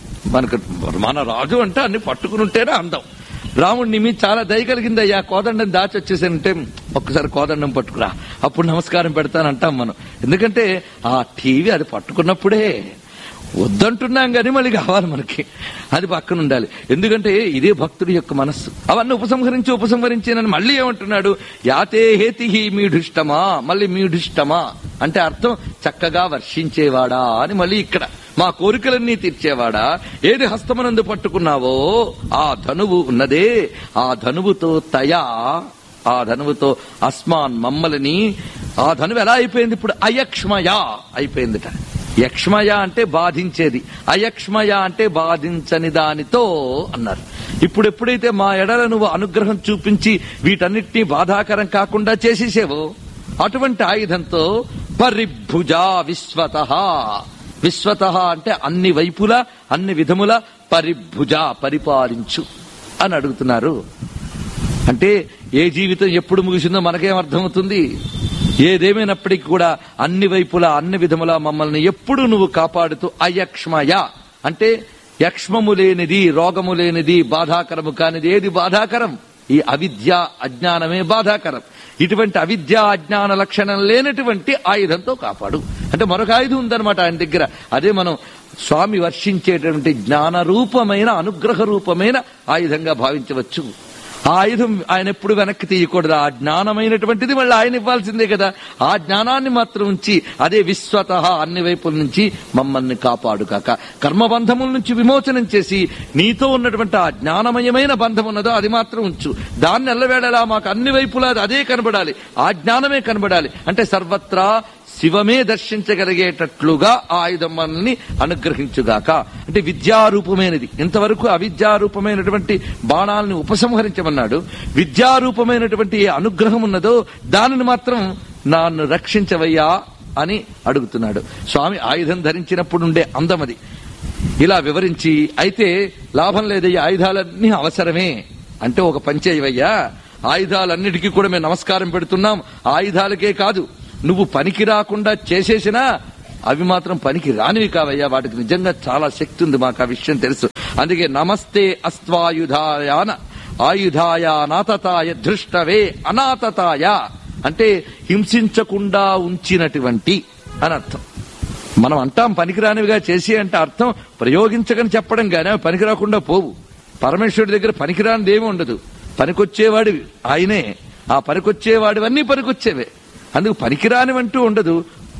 మన రాజు అంటే అన్ని పట్టుకుని ఉంటేనే అందం. రాముడిని మీ చాలా దయ కలిగిందయ్యా, కోదండం దాచి వచ్చేసానంటే ఒక్కసారి కోదండం పట్టుకురా, అప్పుడు నమస్కారం పెడతానంటాం మనం. ఎందుకంటే ఆ టీవీ అది పట్టుకున్నప్పుడే వద్దంటున్నాం కానీ మళ్ళీ కావాలి మనకి, అది పక్కన ఉండాలి. ఎందుకంటే ఇదే భక్తుడి యొక్క మనస్సు. అవన్నీ ఉపసంహరించేనని మళ్ళీ ఏమంటున్నాడు, యాతే హేతి మీఢిష్టమా. మళ్ళీ మీఢిష్టమా అంటే అర్థం చక్కగా వర్షించేవాడా అని. మళ్ళీ ఇక్కడ మా కోరికలన్నీ తీర్చేవాడా, ఏది హస్తమనందు పట్టుకున్నావో ఆ ధనువు ఉన్నదే, ఆ ధనువుతో ఆ ధనువుతో అస్మాన్ మమ్మల్ని, ఆ ధనువు ఎలా అయిపోయింది ఇప్పుడు, అయక్ష్మయ అయిపోయిందిట. యక్ష్మయ అంటే బాధించేది, అయక్ష్మయ అంటే బాధించని దానితో అన్నారు. ఇప్పుడు ఎప్పుడైతే మా ఎడల నువ్వు అనుగ్రహం చూపించి వీటన్నిటినీ బాధాకరం కాకుండా చేసేసేవో అటువంటి ఆయుధంతో పరిభుజా విశ్వత అంటే అన్ని వైపులా అన్ని విధముల పరిభుజ పరిపాలించు అని అడుగుతున్నారు. అంటే ఏ జీవితం ఎప్పుడు ముగిసిందో మనకేం అర్థమవుతుంది. ఏదేమైనప్పటికీ కూడా అన్ని వైపులా అన్ని విధములా మమ్మల్ని ఎప్పుడు నువ్వు కాపాడుతూ అయక్ష్మయ అంటే యక్ష్మము లేనిది, రోగము లేనిది, బాధాకరము కానిది ఏది బాధాకరం, ఈ అవిద్య అజ్ఞానమే బాధాకరం. ఇటువంటి అవిద్య అజ్ఞాన లక్షణం లేనటువంటి ఆయుధంతో కాపాడు అంటే మరొక ఆయుధం ఉందన్నమాట ఆయన దగ్గర. అదే మనం స్వామి వర్షించేటువంటి జ్ఞాన రూపమైన అనుగ్రహ రూపమైన ఆయుధంగా భావించవచ్చు. ఆ ఆయుధం ఆయన ఎప్పుడు వెనక్కి తీయకూడదు. ఆ జ్ఞానమైనటువంటిది మళ్ళీ ఆయన ఇవ్వాల్సిందే కదా. ఆ జ్ఞానాన్ని మాత్రం ఉంచి అదే విశ్వత అన్ని వైపుల నుంచి మమ్మల్ని కాపాడు కాక, కర్మబంధముల నుంచి విమోచనం చేసి నీతో ఉన్నటువంటి ఆ జ్ఞానమయమైన బంధం ఉన్నదో అది మాత్రం ఉంచు. దాన్ని ఎల్లవేళలా మాకు అన్ని వైపులా అదే కనబడాలి, ఆ జ్ఞానమే కనబడాలి. అంటే సర్వత్రా శివమే దర్శించగలిగేటట్లుగా ఆ ఆయుధం మనల్ని అనుగ్రహించుగాక. అంటే విద్యారూపమైనది. ఇంతవరకు అవిద్యారూపమైనటువంటి బాణాలను ఉపసంహరించమన్నాడు. విద్యారూపమైనటువంటి ఏ అనుగ్రహం ఉన్నదో దానిని మాత్రం నన్ను రక్షించవయ్యా అని అడుగుతున్నాడు. స్వామి ఆయుధం ధరించినప్పుడు ఉండే అందమది. ఇలా వివరించి అయితే లాభం లేదయ్యా, ఆయుధాలన్నీ అవసరమే అంటే ఒక పంచేయవయ్యా, ఆయుధాలన్నిటికీ కూడా మేము నమస్కారం పెడుతున్నాం. ఆయుధాలకే కాదు, నువ్వు పనికి రాకుండా చేసేసినా అవి మాత్రం పనికి రానివి కావయ్యా, వాటికి నిజంగా చాలా శక్తి ఉంది, మాకు ఆ విషయం తెలుసు. అందుకే నమస్తే ఆయుధాయ నాతతాయ ధృష్టవే అనాతతాయ అంటే హింసించకుండా ఉంచినటువంటి అని అర్థం. మనం అంటాం పనికిరానివిగా చేసి అంటే అర్థం ప్రయోగించకని చెప్పడం గానీ అవి పనికి రాకుండా పోవు. పరమేశ్వరుడి దగ్గర పనికిరానిది ఏమి ఉండదు, పనికొచ్చేవాడివి ఆయనే. ఆ పనికొచ్చేవాడివన్నీ పనికొచ్చేవే, అందుకు పనికిరానివంటూ ఉండదు.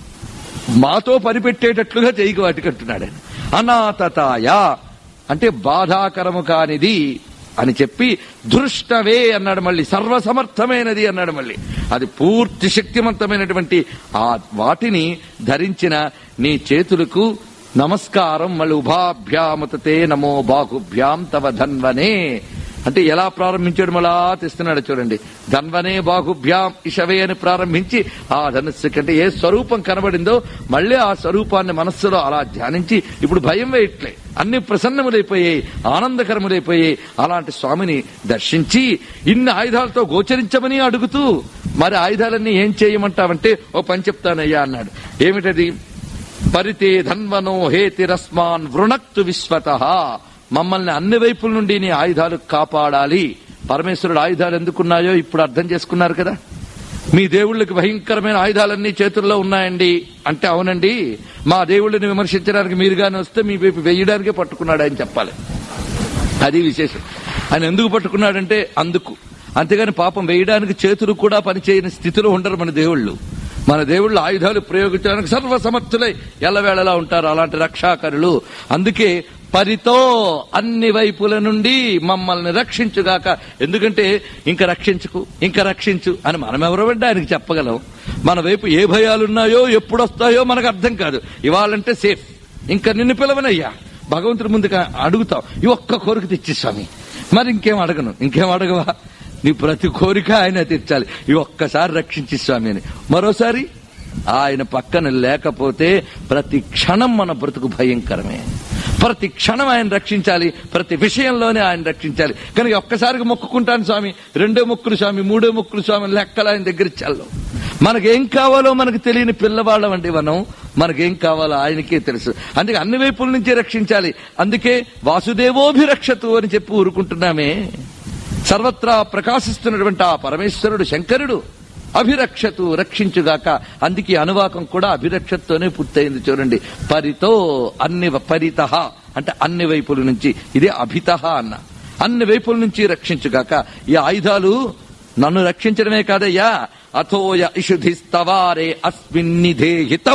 మాతో పనిపెట్టేటట్లుగా చేయకు వాటికి అంటున్నాడు ఆయన. అనాతతాయ అంటే బాధాకరము కానిది అని చెప్పి దృష్టవే అన్నాడు. మళ్ళీ సర్వసమర్థమైనది అన్నాడు. మళ్ళీ అది పూర్తి శక్తివంతమైనటువంటి ఆ వాటిని ధరించిన నీ చేతులకు నమస్కారం. మళ్ళీ ఉభాభ్యాముతే నమో బాహుభ్యాం తవ ధన్వనే అంటే ఎలా ప్రారంభించాడు మళ్ళా తెస్తున్నాడు చూడండి. ధన్వనే బాహుభ్యాం ఇషవే అని ప్రారంభించి ఆ ధనుస్సు కంటే ఏ స్వరూపం కనబడిందో మళ్ళీ ఆ స్వరూపాన్ని మనస్సులో అలా ధ్యానించి ఇప్పుడు భయం వేయట్లే, అన్ని ప్రసన్నములైపోయాయి, ఆనందకరములైపోయాయి. అలాంటి స్వామిని దర్శించి ఇన్ని ఆయుధాలతో గోచరించమని అడుగుతూ మరి ఆయుధాలన్నీ ఏం చేయమంటావంటే ఓ పని చెప్తానయ్యా అన్నాడు. ఏమిటది? పరితే ధన్వనో హేతిరస్మాన్ వృణక్తు విశ్వతః మమ్మల్ని అన్ని వైపుల నుండి నీ ఆయుధాలు కాపాడాలి. పరమేశ్వరుడు ఆయుధాలు ఎందుకున్నాయో ఇప్పుడు అర్థం చేసుకున్నారు కదా. మీ దేవుళ్ళకి భయంకరమైన ఆయుధాలన్నీ చేతుల్లో ఉన్నాయండి అంటే అవునండి, మా దేవుళ్ళని విమర్శించడానికి మీరుగానే వస్తే మీ వైపు వేయడానికే పట్టుకున్నాడు ఆయన చెప్పాలి. అది విశేషం. ఆయన ఎందుకు పట్టుకున్నాడంటే అందుకు. అంతేగాని పాపం వేయడానికి చేతులు కూడా పనిచేయని స్థితిలో ఉండరు మన దేవుళ్ళు. మన దేవుళ్ళు ఆయుధాలు ప్రయోగించడానికి సర్వసమర్థులై ఎల్లవేళలా ఉంటారు, అలాంటి రక్షాకరులు. అందుకే పరితో అన్ని వైపుల నుండి మమ్మల్ని రక్షించుగాక. ఎందుకంటే ఇంకా రక్షించు అని మనం ఎవరమంటే ఆయనకి చెప్పగలం. మన వైపు ఏ భయాలున్నాయో ఎప్పుడొస్తాయో మనకు అర్థం కాదు. ఇవాళంటే సేఫ్, ఇంకా నిన్ను పిలవనయ్యా భగవంతుడి ముందుగా అడుగుతాం. ఈ ఒక్క కోరిక తెచ్చి స్వామి, మరి ఇంకేం అడగవా? నీ ప్రతి కోరిక ఆయన తీర్చాలి. ఈ ఒక్కసారి రక్షించి స్వామి అని. మరోసారి ఆయన పక్కన లేకపోతే ప్రతి క్షణం మన బ్రతుకు భయంకరమే. ప్రతి క్షణం ఆయన రక్షించాలి, ప్రతి విషయంలోనే ఆయన రక్షించాలి. కనుక ఒక్కసారిగా మొక్కుకుంటాను స్వామి, రెండో మొక్కులు స్వామి, మూడో మొక్కులు స్వామి, లెక్కలు ఆయన దగ్గర చల్లం. మనకేం కావాలో మనకు తెలియని పిల్లవాళ్ళం అండి మనం. మనకేం కావాలో ఆయనకే తెలుసు. అందుకే అన్ని వైపుల నుంచి రక్షించాలి. అందుకే వాసుదేవోభిరక్షతు అని చెప్పి ఊరుకుంటున్నామే. సర్వత్రా ప్రకాశిస్తున్నటువంటి ఆ పరమేశ్వరుడు శంకరుడు అభిరక్షతు, రక్షించుగాక. అందుకే అనువాకం కూడా అభిరక్షతతోనే పూర్తయింది. చూడండి, పరితో అన్ని, పరితః అంటే అన్ని వైపుల నుంచి, ఇదే అభితః అన్న, అన్ని వైపుల నుంచి రక్షించుగాక. ఈ ఆయుధాలు నన్ను రక్షించడమే కాదయ్యా, అథోయ ఇషుధిస్తవారే అస్మిన్నిధేహితం.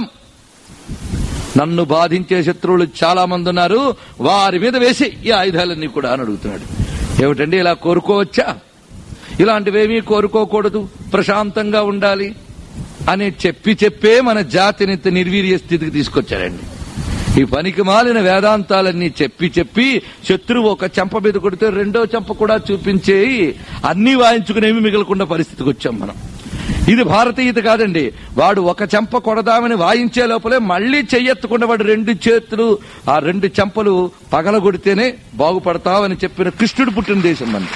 నన్ను బాధించే శత్రువులు చాలా మంది ఉన్నారు, వారి మీద వేసి ఈ ఆయుధాలన్నీ కూడా అని అడుగుతున్నాడు. ఏమిటండి ఇలా కోరుకోవచ్చా? ఇలాంటివేమీ కోరుకోకూడదు, ప్రశాంతంగా ఉండాలి అని చెప్పే మన జాతిని నిర్వీర్య స్థితికి తీసుకొచ్చారండి. ఈ పనికి మాలిన వేదాంతాలన్నీ చెప్పి శత్రువు ఒక చెంప మీద కొడితే రెండో చెంప కూడా చూపించేయి అన్నీ వాయించుకునేవి మిగలకుండా పరిస్థితికి వచ్చాం మనం. ఇది భారతీయత కాదండి. వాడు ఒక చెంప కొడదామని వాయించే లోపలే మళ్లీ చెయ్యెత్తకుండా వాడు రెండు చేతులు, ఆ రెండు చెంపలు పగలగొడితేనే బాగుపడతావని చెప్పిన కృష్ణుడు పుట్టిన దేశం మనది.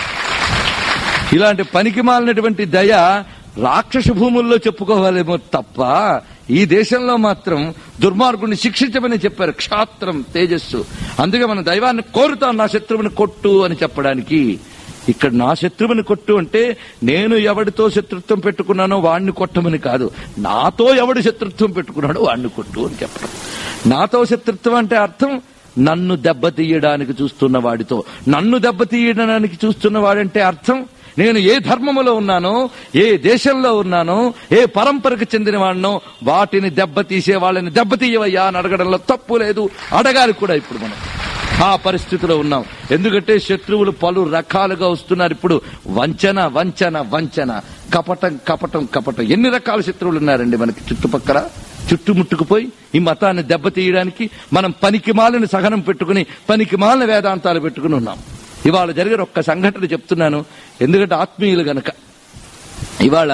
ఇలాంటి పనికి మాలినటువంటి దయ రాక్షస భూముల్లో చెప్పుకోవాలేమో తప్ప ఈ దేశంలో మాత్రం దుర్మార్గుడిని శిక్షించమని చెప్పారు. క్షాత్రం తేజస్సు. అందుకే మన దైవాన్ని కోరుతాం, నా శత్రువుని కొట్టు అని చెప్పడానికి. ఇక్కడ నా శత్రువుని కొట్టు అంటే నేను ఎవడితో శత్రుత్వం పెట్టుకున్నానో వాణ్ణి కొట్టమని కాదు, నాతో ఎవడు శత్రుత్వం పెట్టుకున్నాడో వాణ్ణి కొట్టు అని చెప్పడం. నాతో శత్రుత్వం అంటే అర్థం నన్ను దెబ్బతీయడానికి చూస్తున్న వాడితో. నన్ను దెబ్బతీయడానికి చూస్తున్న వాడంటే అర్థం నేను ఏ ధర్మములో ఉన్నానో, ఏ దేశంలో ఉన్నానో, ఏ పరంపరకు చెందిన వాడినో వాటిని దెబ్బతీసే వాళ్ళని దెబ్బతీయవయ్యా అని అడగడంలో తప్పు లేదు. అడగాలి కూడా. ఇప్పుడు మనం ఆ పరిస్థితిలో ఉన్నాం. ఎందుకంటే శత్రువులు పలు రకాలుగా వస్తున్నారు. ఇప్పుడు వంచన వంచన వంచన, కపటం కపటం కపటం. ఎన్ని రకాల శత్రువులు ఉన్నారండి మనకి చుట్టుపక్కల. చుట్టుముట్టుకుపోయి ఈ మతాన్ని దెబ్బతీయడానికి మనం పనికిమాలిన సహనం పెట్టుకుని, పనికిమాలిన వేదాంతాలు పెట్టుకుని ఉన్నాం. ఇవాళ జరిగిన ఒక్క సంఘటన చెప్తున్నాను, ఎందుకంటే ఆత్మీయులు గనక. ఇవాళ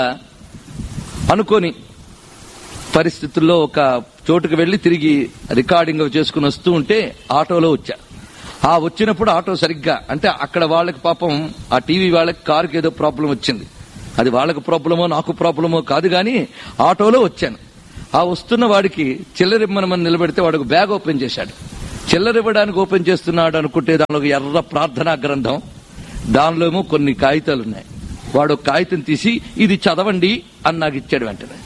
అనుకోని పరిస్థితుల్లో ఒక చోటుకు వెళ్లి తిరిగి రికార్డింగ్ చేసుకుని వస్తూ ఉంటే ఆటోలో వచ్చా. ఆ వచ్చినప్పుడు ఆటో సరిగ్గా అంటే అక్కడ వాళ్ళకి పాపం ఆ టీవీ వాళ్ళకి కారుకి ఏదో ప్రాబ్లం వచ్చింది. అది వాళ్ళకి ప్రాబ్లమో నాకు ప్రాబ్లమో కాదు గాని ఆటోలో వచ్చాను. ఆ వస్తున్న వాడికి చిల్లరిమ్మనమని నిలబెడితే వాడికి బ్యాగ్ ఓపెన్ చేశాడు. చిల్లరివ్వడానికి ఓపెన్ చేస్తున్నాడు అనుకుంటే దానిలో ఒక ఎర్ర ప్రార్థనా గ్రంథం, దానిలో ఏమో కొన్ని కాగితాలు ఉన్నాయి. వాడు కాగితం తీసి ఇది చదవండి అని నాకు ఇచ్చాడు. వెంటనే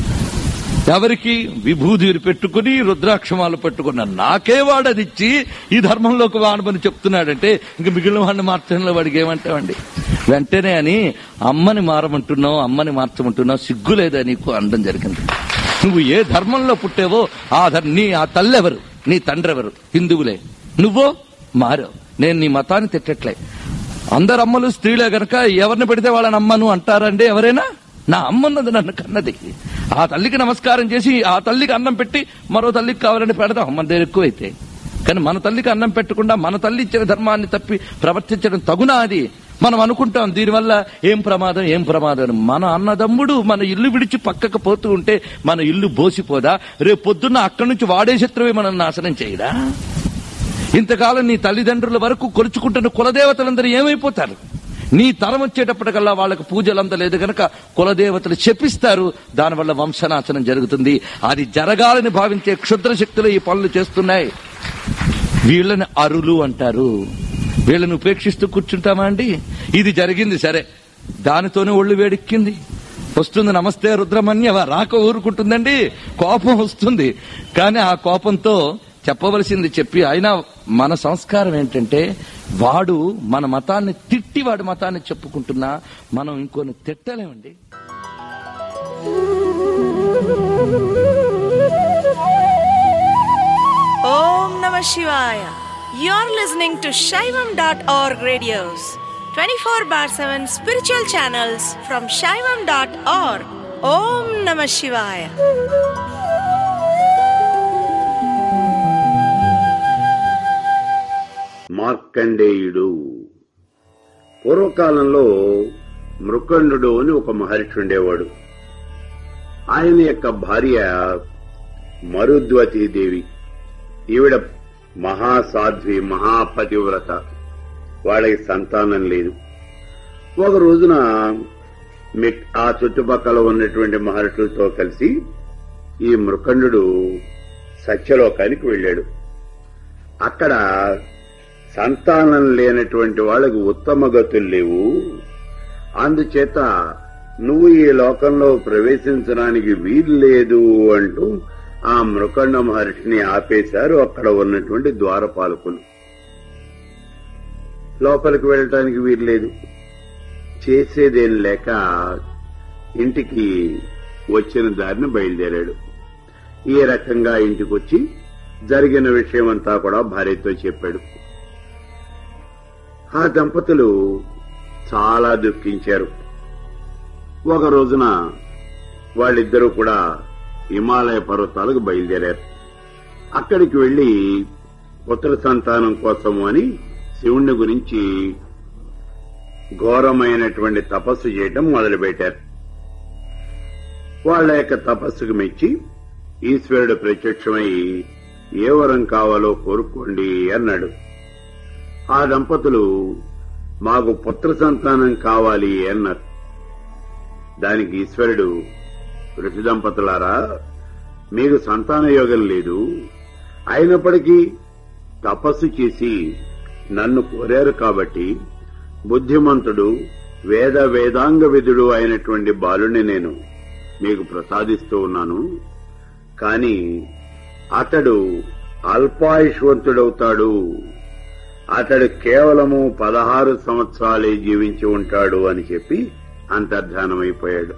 ఎవరికి విభూతిని పెట్టుకుని రుద్రాక్షమాలు పెట్టుకున్నా నాకే వాడు అది ఇచ్చి ఈ ధర్మంలోకి వాడమని చెప్తున్నాడంటే ఇంక మిగిలిన వాడిని మార్చడంలో వాడికి ఏమంటావండి. వెంటనే అని అమ్మని మారమంటున్నావు, అమ్మని మార్చమంటున్నావు, సిగ్గులేదా నీకు అనడం జరిగింది. నువ్వు ఏ ధర్మంలో పుట్టావో ఆ తల్లి ఎవరు, నీ తండ్రి ఎవరు, హిందువులే, నువ్వో మారావు. నేను నీ మతాన్ని తిట్టట్లే. అందరు అమ్మలు స్త్రీలే గనక ఎవరిని పెడితే వాళ్ళని అమ్మను అంటారండి ఎవరైనా? నా అమ్మన్నది నన్ను కన్నది. ఆ తల్లికి నమస్కారం చేసి ఆ తల్లికి అన్నం పెట్టి మరో తల్లికి కావాలని పెడదాం మన దగ్గర ఎక్కువైతే. కానీ మన తల్లికి అన్నం పెట్టకుండా మన తల్లి ఇచ్చిన ధర్మాన్ని తప్పి ప్రవర్తించడం తగునా? అది మనం అనుకుంటాం దీనివల్ల ఏం ప్రమాదం ఏం ప్రమాదం. మన అన్నదమ్ముడు మన ఇల్లు విడిచి పక్కకు పోతూ ఉంటే మన ఇల్లు బోసిపోదా? రేపు పొద్దున్న అక్కడి నుంచి వాడే శత్రువే మనం నాశనం చేయడా? ఇంతకాలం నీ తల్లిదండ్రుల వరకు కొలుచుకుంటున్న కులదేవతలందరూ ఏమైపోతారు? నీ తరం వచ్చేటప్పటికల్లా వాళ్ళకు పూజలు అందలేదు గనక కులదేవతలు శపిస్తారు. దానివల్ల వంశనాశనం జరుగుతుంది. అది జరగాలని భావించే క్షుద్ర శక్తులు ఈ పనులు చేస్తున్నాయి. వీళ్ళని అరులు అంటారు. వీళ్ళని ఉపేక్షిస్తూ కూర్చుంటామా అండి? ఇది జరిగింది సరే, దానితోనే ఒళ్ళు వేడెక్కింది. వస్తుంది నమస్తే రుద్రమన్యవ, రాక ఊరుకుంటుందండి, కోపం వస్తుంది. కానీ ఆ కోపంతో చెప్పవలసింది చెప్పి, అయినా మన సంస్కారం ఏంటంటే వాడు మన మతాన్ని తిట్టి వాడి మతాన్ని చెప్పుకుంటున్నా మనం ఇంకొని తిట్టలేమండి. ఓం నమః శివాయ. You're listening to Shaivam.org radios, 24/7 spiritual channels from Shaivam.org. Om Namah Shivaya. మార్కండేయుడు. పూర్వకాలంలో మృకండు అని ఒక మహర్షి ఉండేవాడు. ఆయన యొక్క భార్య మరుద్వతీదేవి. ఈవిడ మహాసాధ్వి, మహాపతివ్రత. వాళ్ళకి సంతానం లేదు. ఒక రోజున ఆ చుట్టుపక్కల ఉన్నటువంటి మహర్షులతో కలిసి ఈ మృకండు సత్యలోకానికి వెళ్ళాడు. అక్కడ సంతానం లేనటువంటి వాళ్ళకి ఉత్తమ గతులు లేవు. అందుచేత నువ్వు ఈ లోకంలో ప్రవేశించడానికి వీలు లేదు అంటూ ఆ మృకండ మహర్షిని ఆపేశారు అక్కడ ఉన్నటువంటి ద్వారపాలకులు. లోపలికి వెళ్ళటానికి వీలు లేదు. చేసేదేం లేక ఇంటికి వచ్చిన దారిని బయలుదేరాడు. ఈ రకంగా ఇంటికొచ్చి జరిగిన విషయమంతా కూడా భార్యతో చెప్పాడు. ఆ దంపతులు చాలా దుఃఖించారు. ఒక రోజున వాళ్ళిద్దరూ కూడా హిమాలయ పర్వతాలకు బయలుదేరారు. అక్కడికి వెళ్లి పుత్ర సంతానం కోసము అని శివుణ్ణి గురించి ఘోరమైనటువంటి తపస్సు చేయటం మొదలుపెట్టారు. వాళ్ల యొక్క తపస్సుకు మెచ్చి ఈశ్వరుడు ప్రత్యక్షమై ఏ వరం కావాలో కోరుకోండి అన్నాడు. ఆ దంపతులు మాకు పుత్ర సంతానం కావాలి అన్నారు. దానికి ఈశ్వరుడు, ఋషి దంపతులారా, మీకు సంతాన యోగం లేదు, అయినప్పటికీ తపస్సు చేసి నన్ను కోరారు కాబట్టి బుద్ధిమంతుడు వేదాంగ విధుడు అయినటువంటి బాలుని నేను మీకు ప్రసాదిస్తూ ఉన్నాను. కాని అతడు అల్పాయుష్వంతుడవుతాడు. అతడు కేవలము 16 సంవత్సరాలే జీవించి ఉంటాడు అని చెప్పి అంతర్ధానమైపోయాడు.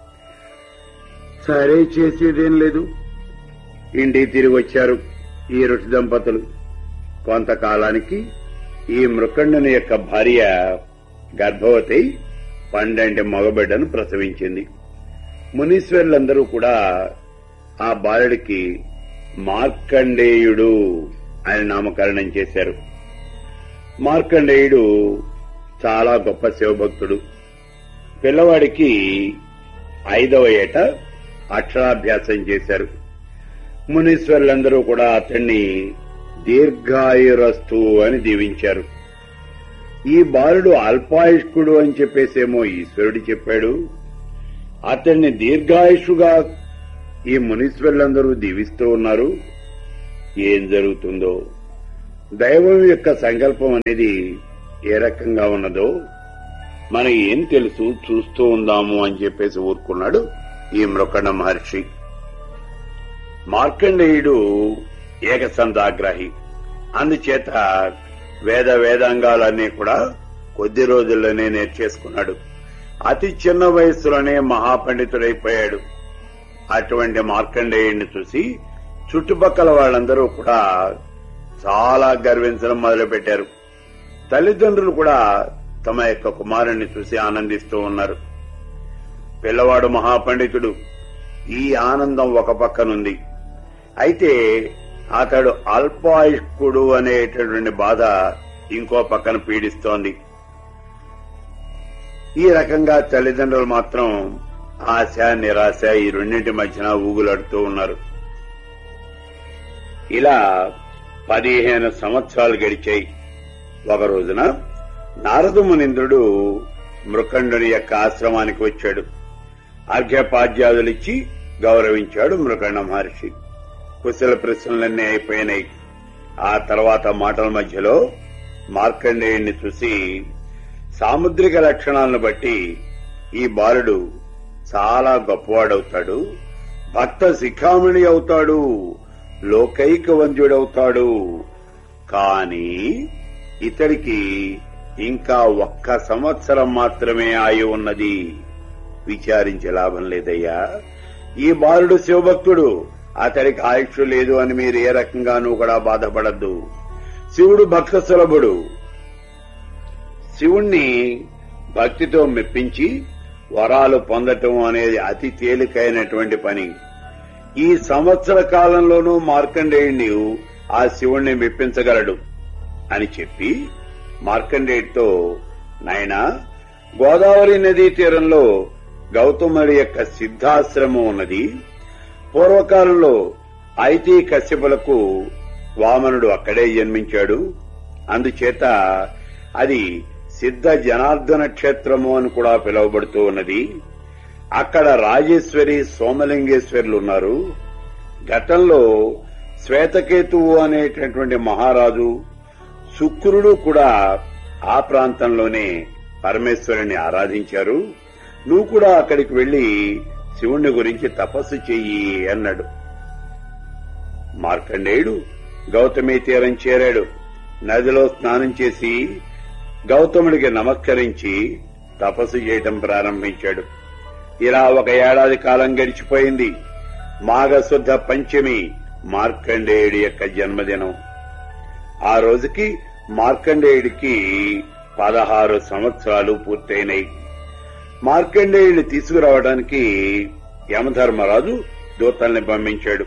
సరే, చేసేదేం లేదు. ఇంటికి తిరిగి వచ్చారు ఈ ఋషి దంపతులు. కొంతకాలానికి ఈ మృకండుని యొక్క భార్య గర్భవతి 12 మగబిడ్డను ప్రసవించింది. మునీశ్వరులందరూ కూడా ఆ బాలుడికి మార్కండేయుడు అని నామకరణం చేశారు. మార్కండేయుడు చాలా గొప్ప శివభక్తుడు. పిల్లవాడికి 5వ ఏట అక్షరాభ్యాసం చేశారు. మునీశ్వరులందరూ కూడా అతన్ని దీర్ఘాయురస్తు అని దీవించారు. ఈ బాలుడు అల్పాయుష్కుడు అని చెప్పేసేమో ఈశ్వరుడు చెప్పాడు. అతన్ని దీర్ఘాయుషుగా ఈ మునీశ్వరులందరూ దీవిస్తూ ఉన్నారు. ఏం జరుగుతుందో, దైవం యొక్క సంకల్పం అనేది ఏ రకంగా ఉన్నదో మనకి ఏం తెలుసు, చూస్తూ ఉందాము అని చెప్పేసి ఊరుకున్నాడు ఈ మృకండ మహర్షి. మార్కండేయుడు ఏకసంధాగ్రాహి. అందుచేత వేదాంగాలన్నీ కూడా కొద్ది రోజుల్లోనే నేర్చేసుకున్నాడు. అతి చిన్న వయస్సులోనే మహాపండితుడైపోయాడు. అటువంటి మార్కండేయుడిని చూసి చుట్టుపక్కల వాళ్ళందరూ కూడా చాలా గర్వించడం మొదలుపెట్టారు. తల్లిదండ్రులు కూడా తమ యొక్క కుమారుణ్ణి చూసి ఆనందిస్తూ ఉన్నారు. పిల్లవాడు మహాపండితుడు. ఈ ఆనందం ఒక పక్కనుంది. అయితే అతడు అల్పాయుష్కుడు అనేటటువంటి బాధ ఇంకో పక్కన పీడిస్తోంది. ఈ రకంగా తల్లిదండ్రులు మాత్రం ఆశ నిరాశ ఈ రెండింటి మధ్యన ఊగులాడుతూ ఉన్నారు. ఇలా 15 సంవత్సరాలు గడిచాయి. ఒక రోజున నారద మునీంద్రుడు మృకండుని యొక్క ఆశ్రమానికి వచ్చాడు. అర్ఘ్యపాద్యాదులిచ్చి గౌరవించాడు మృకండ మహర్షి. కుశల ప్రశ్నలన్నీ అయిపోయినాయి. ఆ తర్వాత మాటల మధ్యలో మార్కండేయుణ్ణి చూసి, సాముద్రిక లక్షణాలను బట్టి ఈ బాలుడు చాలా గొప్పవాడవుతాడు, భక్త శిఖామణి అవుతాడు, లోకైక వంద్యుడవుతాడు. కాని ఇతడికి ఇంకా 1 సంవత్సరం మాత్రమే ఆయు ఉన్నది. విచారించే లాభం లేదయ్యా. ఈ బాలుడు శివభక్తుడు, అతడికి ఆయుష్ లేదు అని మీరు ఏ రకంగానూ కూడా బాధపడద్దు. శివుడు భక్త సులభుడు. శివుణ్ణి భక్తితో మెప్పించి వరాలు పొందటం అనేది అతి తేలికైనటువంటి పని. ఈ సంవత్సర కాలంలోనూ మార్కండేయుణ్ణి ఆ శివుణ్ణి మెప్పించగలడు అని చెప్పి మార్కండేయుడితో, నాయనా, గోదావరి నదీ తీరంలో గౌతముడి యొక్క సిద్ధాశ్రమం ఉన్నది. పూర్వకాలంలో ఐతి కశ్యపులకు వామనుడు అక్కడే జన్మించాడు. అందుచేత అది సిద్ధ జనార్దన క్షేత్రము అని కూడా పిలువబడుతూ ఉన్నది. అక్కడ రాజేశ్వరి, సోమలింగేశ్వరులు ఉన్నారు. గతంలో శ్వేతకేతువు అనేటటువంటి మహారాజు, శుక్రుడు కూడా ఆ ప్రాంతంలోనే పరమేశ్వరుని ఆరాధించారు. నువ్వు కూడా అక్కడికి వెళ్లి శివుణ్ణి గురించి తపస్సు చెయ్యి అన్నాడు. మార్కండేయుడు గౌతమి తీరం చేరాడు. నదిలో స్నానం చేసి గౌతముడికి నమస్కరించి తపస్సు చేయటం ప్రారంభించాడు. ఇలా 1 ఏడాది కాలం గడిచిపోయింది. మాఘశుద్ధ పంచమి మార్కండేయుడి యొక్క జన్మదినం. ఆ రోజుకి మార్కండేయుడికి 16 సంవత్సరాలు పూర్తయినాయి. మార్కండేయుడిని తీసుకురావడానికి యమధర్మరాజు దూతల్ని పంపించాడు.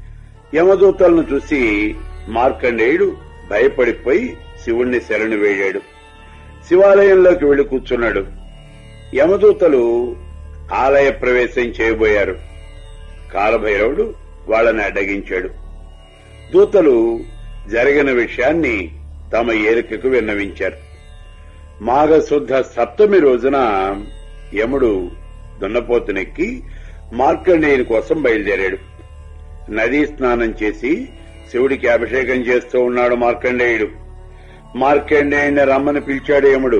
యమదూతలను చూసి మార్కండేయుడు భయపడిపోయి శివుణ్ణి శరణు వేడాడు. శివాలయంలోకి వెళ్లి కూర్చున్నాడు. యమదూతలు ఆలయ ప్రవేశం చేయబోయారు. కాలభైరవుడు వాళ్ళని అడ్డగించాడు. దూతలు జరిగిన విషయాన్ని తమ ఏలికకు విన్నవించారు. మాఘశుద్ధ సప్తమి రోజున యముడు దున్నపోతునెక్కి మార్కండేయుని కోసం బయలుదేరాడు. నదీ స్నానం చేసి శివుడికి అభిషేకం చేస్తూ ఉన్నాడు మార్కండేయుడు. మార్కండేయుని రమ్మని పిలిచాడు యముడు.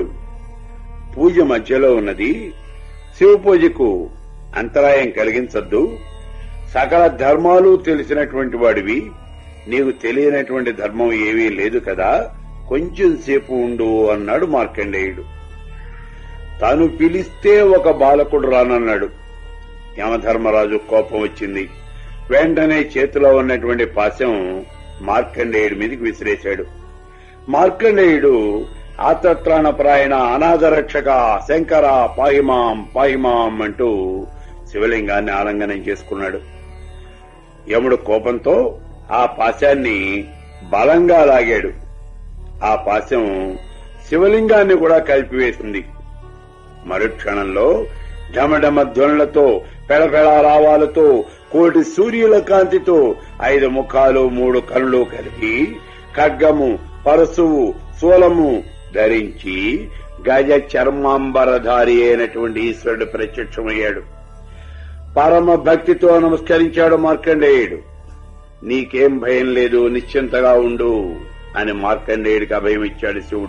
పూజ మధ్యలో ఉన్నది. శివ పూజకు అంతరాయం కలిగించద్దు. సకల ధర్మాలు తెలిసినటువంటి వాడివి, నీకు తెలియనటువంటి ధర్మం ఏమీ లేదు కదా, కొంచెం సేపు ఉండు అన్నాడు మార్కండేయుడు. తాను పిలిస్తే ఒక బాలకుడు రానన్నాడు. యమధర్మరాజు కోపం వచ్చింది. వెంటనే చేతిలో ఉన్నటువంటి పాశం మార్కండేయుడి మీదకి విసిరేశాడు. మార్కండేయుడు ఆతత్రాణప్రాయణ అనాథరక్షక శంకర పాహిమాం పాహిమాం అంటూ శివలింగాన్ని ఆలింగనం చేసుకున్నాడు. యముడు కోపంతో ఆ పాశాన్ని బలంగా లాగాడు. ఆ పాశం శివలింగాన్ని కూడా కలిపివేసింది. మరుక్షణంలో ఢమఢమ ధ్వనులతో, పెళపెళ రావాలతో, కోటి సూర్యుల కాంతితో 5 ముఖాలు 3 కనులు కలిగి ఖడ్గము, పరశువు, శూలము ధరించి గజ చర్మాంబరధారి అయినటువంటి ఈశ్వరుడు ప్రత్యక్షమయ్యాడు. పరమ భక్తితో నమస్కరించాడు మార్కండేయుడు. నీకేం భయం లేదు, నిశ్చింతగా ఉండు అని మార్కండేయుడికి అభయం ఇచ్చాడు శివుడు.